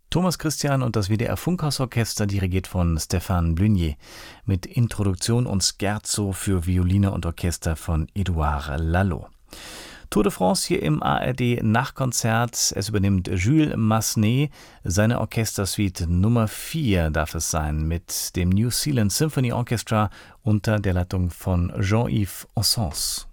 Thomas Christian und das WDR Funkhausorchester, dirigiert von Stéphane Blunier, mit Introduktion und Scherzo für Violine und Orchester von Édouard Lalo. Tour de France hier im ARD Nachkonzert. Es übernimmt Jules Massenet. Seine Orchestersuite Nummer 4 darf es sein, mit dem New Zealand Symphony Orchestra unter der Leitung von Jean-Yves Ossens.